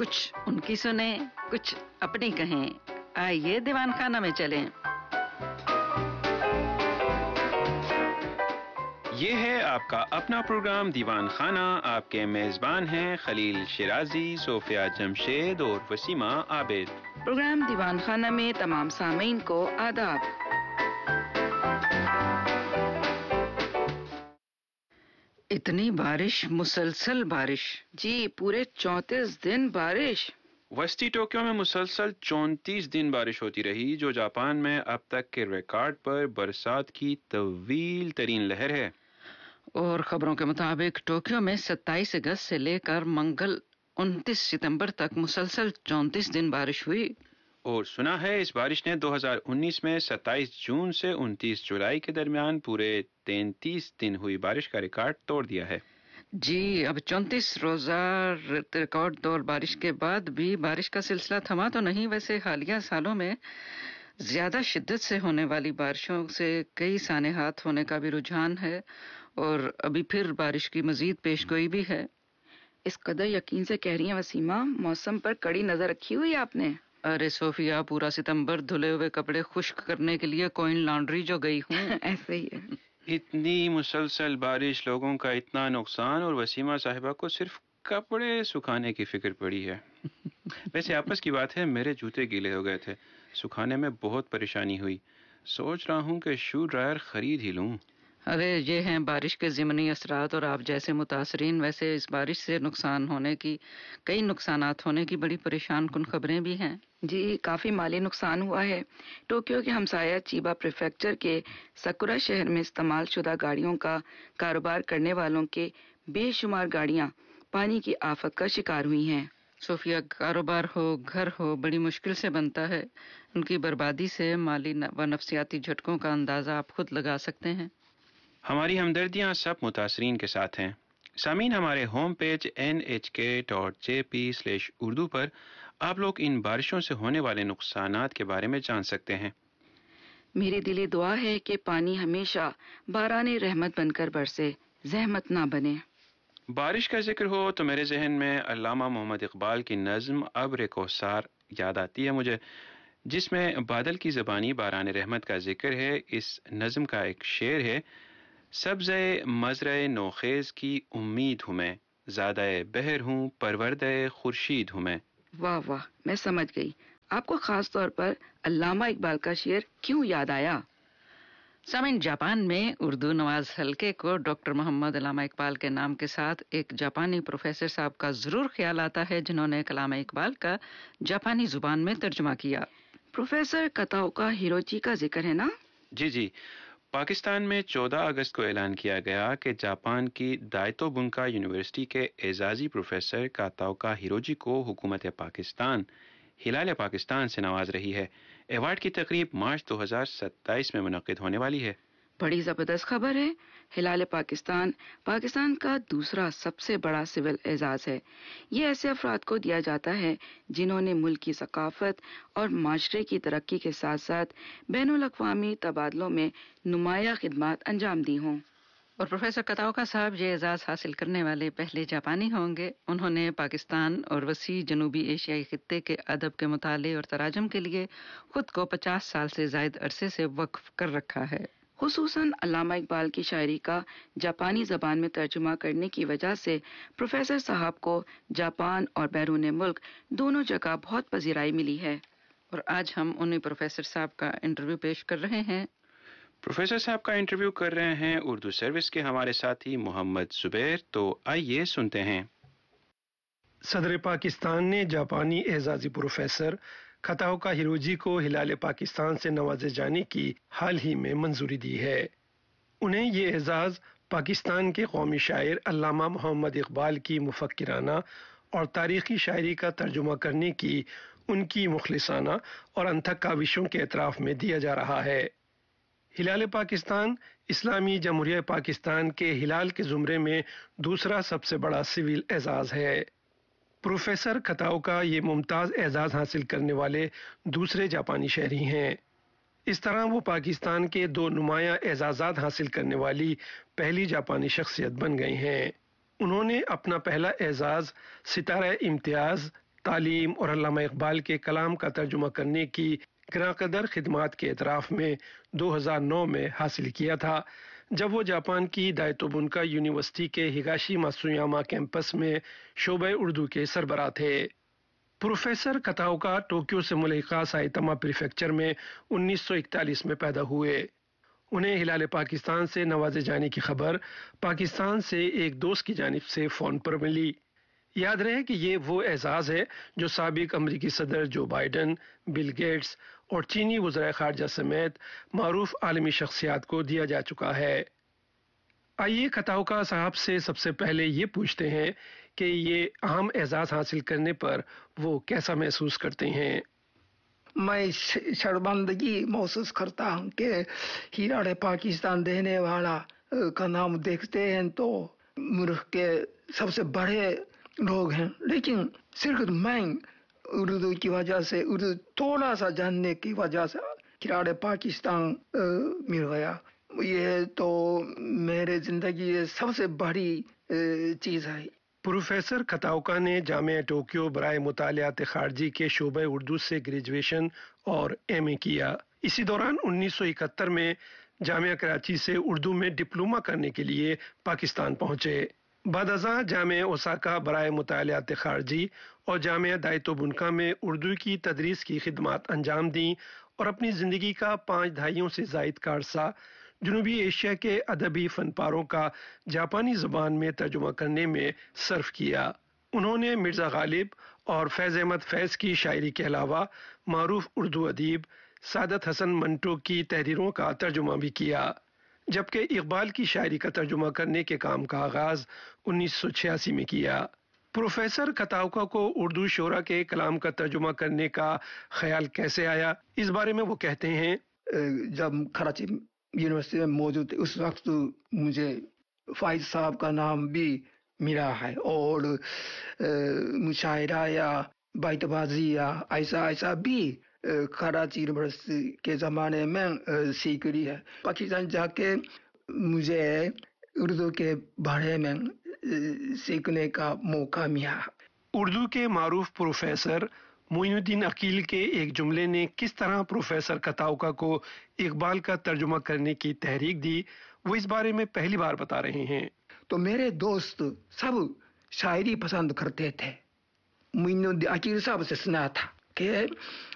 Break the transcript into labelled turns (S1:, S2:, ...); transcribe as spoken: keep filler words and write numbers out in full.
S1: کچھ ان کی سنیں، کچھ اپنی کہیں۔ آئیے دیوان خانہ میں چلیں۔
S2: یہ ہے آپ کا اپنا پروگرام دیوان خانہ۔ آپ کے میزبان ہیں خلیل شیرازی، صوفیہ جمشید اور وسیمہ عابد۔
S1: پروگرام دیوان خانہ میں تمام سامعین کو آداب۔ اتنی بارش، مسلسل بارش، جی پورے چونتیس دن بارش۔
S2: وسطی ٹوکیو میں مسلسل چونتیس دن بارش ہوتی رہی، جو جاپان میں اب تک کے ریکارڈ پر برسات کی طویل ترین لہر ہے۔
S1: اور خبروں کے مطابق ٹوکیو میں ستائیس اگست سے لے کر منگل انتیس ستمبر تک مسلسل چونتیس دن بارش ہوئی۔
S2: اور سنا ہے اس بارش نے دو ہزار انیس میں ستائیس جون سے انتیس جولائی کے درمیان پورے تینتیس دن ہوئی بارش کا ریکارڈ توڑ دیا ہے۔
S1: جی اب چونتیس روزہ ریکارڈ توڑ بارش کے بعد بھی بارش کا سلسلہ تھما تو نہیں۔ ویسے حالیہ سالوں میں زیادہ شدت سے ہونے والی بارشوں سے کئی سانحات ہونے کا بھی رجحان ہے، اور ابھی پھر بارش کی مزید پیشگوئی بھی ہے۔ اس قدر یقین سے کہہ رہی ہیں وسیمہ، موسم پر کڑی نظر رکھی ہوئی آپ نے؟ ارے صوفیہ، پورا ستمبر دھلے ہوئے کپڑے خشک کرنے کے لیے کوئن لانڈری جو گئی ہوں۔ ایسے ہی ہے۔
S2: اتنی مسلسل بارش، لوگوں کا اتنا نقصان، اور وسیمہ صاحبہ کو صرف کپڑے سکھانے کی فکر پڑی ہے۔ ویسے آپس کی بات ہے، میرے جوتے گیلے ہو گئے تھے، سکھانے میں بہت پریشانی ہوئی۔ سوچ رہا ہوں کہ شو ڈرائر خرید ہی لوں۔
S1: ارے یہ ہیں بارش کے ضمنی اثرات، اور آپ جیسے متاثرین۔ ویسے اس بارش سے نقصان ہونے کی، کئی نقصانات ہونے کی بڑی پریشان کن خبریں بھی ہیں۔ جی کافی مالی نقصان ہوا ہے۔ ٹوکیو کے ہمسایہ چیبا پریفیکچر کے سکورا شہر میں استعمال شدہ گاڑیوں کا کاروبار کرنے والوں کے بے شمار گاڑیاں پانی کی آفت کا شکار ہوئی ہیں۔ صوفیہ، کاروبار ہو، گھر ہو، بڑی مشکل سے بنتا ہے۔ ان کی بربادی سے مالی و نفسیاتی جھٹکوں کا اندازہ آپ خود لگا سکتے ہیں۔
S2: ہماری ہمدردیاں سب متاثرین کے ساتھ ہیں۔ سامعین، ہمارے ہوم پیج این ایچ کے dot J P slash Urdu پر آپ لوگ ان بارشوں سے ہونے والے نقصانات کے بارے میں جان سکتے ہیں۔
S1: میری دلی دعا ہے کہ پانی ہمیشہ باران رحمت بن کر برسے، زحمت نہ بنے۔
S2: بارش کا ذکر ہو تو میرے ذہن میں علامہ محمد اقبال کی نظم ابر کوثر یاد آتی ہے مجھے، جس میں بادل کی زبانی باران رحمت کا ذکر ہے۔ اس نظم کا ایک شعر ہے: سبزے مزرعے نوخیز کی امید ہوں میں، زادہ بہر ہوں پروردہ خورشید ہوں میں۔
S1: واہ واہ، میں سمجھ گئی آپ کو خاص طور پر علامہ اقبال کا شعر کیوں یاد آیا۔ سامعین، جاپان میں اردو نواز حلقے کو ڈاکٹر محمد علامہ اقبال کے نام کے ساتھ ایک جاپانی پروفیسر صاحب کا ضرور خیال آتا ہے، جنہوں نے علامہ اقبال کا جاپانی زبان میں ترجمہ کیا۔ پروفیسر کتاوکا ہیروچی کا ذکر ہے نا؟
S2: جی جی، پاکستان میں چودہ اگست کو اعلان کیا گیا کہ جاپان کی دائتو بنکا یونیورسٹی کے اعزازی پروفیسر کاتاوکا ہیروچی کو حکومت پاکستان ہلال پاکستان سے نواز رہی ہے۔ ایوارڈ کی تقریب مارچ دو ہزار ستائیس میں منعقد ہونے والی ہے۔
S1: بڑی زبردست خبر ہے۔ ہلال پاکستان پاکستان کا دوسرا سب سے بڑا سول اعزاز ہے۔ یہ ایسے افراد کو دیا جاتا ہے جنہوں نے ملک کی ثقافت اور معاشرے کی ترقی کے ساتھ ساتھ بین الاقوامی تبادلوں میں نمایاں خدمات انجام دی ہوں۔ اور پروفیسر کتاوکا صاحب یہ اعزاز حاصل کرنے والے پہلے جاپانی ہوں گے۔ انہوں نے پاکستان اور وسیع جنوبی ایشیائی خطے کے ادب کے مطالعے اور تراجم کے لیے خود کو پچاس سال سے زائد عرصے سے وقف کر رکھا ہے۔ خصوصاً علامہ اقبال کی شاعری کا جاپانی زبان میں ترجمہ کرنے کی وجہ سے پروفیسر صاحب کو جاپان اور بیرون ملک دونوں جگہ بہت پذیرائی ملی ہے۔ اور آج ہم انہیں پروفیسر صاحب کا انٹرویو پیش کر رہے ہیں۔
S2: پروفیسر صاحب کا انٹرویو کر رہے ہیں اردو سروس کے ہمارے ساتھی محمد زبیر، تو آئیے سنتے ہیں۔
S3: صدر پاکستان نے جاپانی اعزازی پروفیسر کتاوکا ہیروچی کو ہلال پاکستان سے نوازے جانے کی حال ہی میں منظوری دی ہے۔ انہیں یہ اعزاز پاکستان کے قومی شاعر علامہ محمد اقبال کی مفکرانہ اور تاریخی شاعری کا ترجمہ کرنے کی ان کی مخلصانہ اور انتھک کاوشوں کے اعتراف میں دیا جا رہا ہے۔ ہلال پاکستان اسلامی جمہوریہ پاکستان کے ہلال کے زمرے میں دوسرا سب سے بڑا سول اعزاز ہے۔ پروفیسر کتاوکا یہ ممتاز اعزاز حاصل کرنے والے دوسرے جاپانی شہری ہیں۔ اس طرح وہ پاکستان کے دو نمایاں اعزازات حاصل کرنے والی پہلی جاپانی شخصیت بن گئے ہیں۔ انہوں نے اپنا پہلا اعزاز ستارہ امتیاز تعلیم اور علامہ اقبال کے کلام کا ترجمہ کرنے کی گراں قدر خدمات کے اعتراف میں دو ہزار نو میں حاصل کیا تھا، جب وہ جاپان کی دائتو بنکا یونیورسٹی کے ہگاشی ماتسویاما کیمپس میں شعبہ اردو کے سربراہ تھے۔ پروفیسر کتاؤکا ٹوکیو سے ملحقہ سائتاما پریفیکچر میں انیس سو اکتالیس میں پیدا ہوئے۔ انہیں ہلال پاکستان سے نوازے جانے کی خبر پاکستان سے ایک دوست کی جانب سے فون پر ملی۔ یاد رہے کہ یہ وہ اعزاز ہے جو سابق امریکی صدر جو بائیڈن، بل گیٹس اور چینی وزرائے خارجہ سمیت معروف عالمی شخصیات کو دیا جا چکا ہے۔ آئیے کتاؤکا صاحب سے سب سے پہلے یہ پوچھتے ہیں کہ یہ اہم اعزاز حاصل کرنے پر وہ کیسا محسوس کرتے ہیں۔
S4: میں شرمندگی محسوس کرتا ہوں کہ ہلال پاکستان دینے والا کا نام دیکھتے ہیں تو ملک کے سب سے بڑے لوگ ہیں، لیکن صرف میں اردو کی وجہ سے، اردو تھوڑا سا جاننے کی وجہ سے ہلال پاکستان مل گیا۔ یہ تو میرے زندگی سب سے بڑی چیز ہے۔
S3: پروفیسر کتاؤکا نے جامعہ ٹوکیو برائے مطالعات خارجی کے شعبہ اردو سے گریجویشن اور ایم اے کیا۔ اسی دوران انیس سو اکہتر میں جامعہ کراچی سے اردو میں ڈپلومہ کرنے کے لیے پاکستان پہنچے۔ بعد ازاں جامعہ اوساکا برائے مطالعات خارجی اور جامعہ دائتو بنکا میں اردو کی تدریس کی خدمات انجام دیں اور اپنی زندگی کا پانچ دہائیوں سے زائد کا عرصہ جنوبی ایشیا کے ادبی فن پاروں کا جاپانی زبان میں ترجمہ کرنے میں صرف کیا۔ انہوں نے مرزا غالب اور فیض احمد فیض کی شاعری کے علاوہ معروف اردو ادیب سعادت حسن منٹو کی تحریروں کا ترجمہ بھی کیا، جبکہ اقبال کی شاعری کا ترجمہ کرنے کے کام کا آغاز انیس سو چھیاسی میں کیا۔ پروفیسر کتاؤکا کو اردو شعرا کے کلام کا ترجمہ کرنے کا خیال کیسے آیا، اس بارے میں وہ کہتے ہیں۔
S4: جب کراچی یونیورسٹی میں موجود تھے اس وقت مجھے فائز صاحب کا نام بھی ملا ہے اور مشاعرہ یا بیت بازی یا ایسا ایسا بھی کراچی یونیورسٹی کے زمانے میں سیکھ لی ہے۔ پاکستان جا کے مجھے اردو کے بارے میں سیکھنے کا موقع ملا۔
S3: اردو کے معروف پروفیسر معین الدین عقیل کے ایک جملے نے کس طرح پروفیسر کتاؤکا کو اقبال کا ترجمہ کرنے کی تحریک دی، وہ اس بارے میں پہلی بار بتا رہے ہیں۔
S4: تو میرے دوست سب شاعری پسند کرتے تھے۔ معین الدین عقیل صاحب سے سنا تھا کہ